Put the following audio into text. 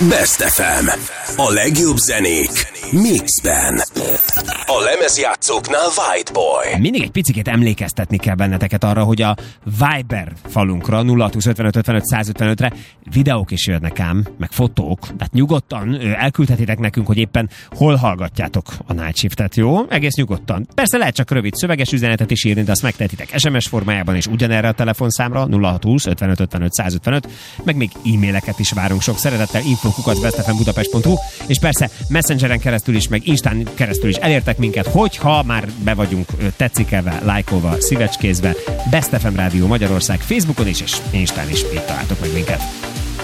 Best FM. A legjobb zenék mixben. A lemezjátszóknál White Boy. Mindig egy picit emlékeztetni kell benneteket arra, hogy a Viber falunkra 0625551055-re videók is jönnek ám, meg fotók, tehát nyugodtan elküldhetitek nekünk, hogy éppen hol hallgatjátok a Night Shiftet, jó? Egész nyugodtan. Persze lehet csak rövid szöveges üzenetet is írni, de azt megtehetitek SMS formájában és ugyanerre a telefonszámra 0620555155, meg még e-maileket is várunk sok szeretettel, info@bestfmbudapest.hu, és persze Messengeren keresztül is, meg Instán keresztül is elértek minket, hogyha már be vagyunk tetszikelve, lájkolva, szívecskézve. Best FM Rádió Magyarország Facebookon is, és Instán is itt találtok meg minket.